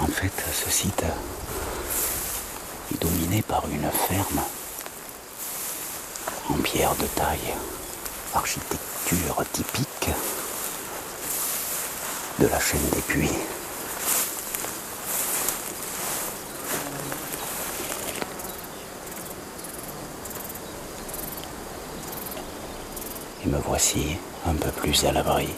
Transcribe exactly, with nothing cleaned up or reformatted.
fait, ce site est dominé par une ferme en pierre de taille, architecture typique de la chaîne des Puys. Et me voici un peu plus à l'abri.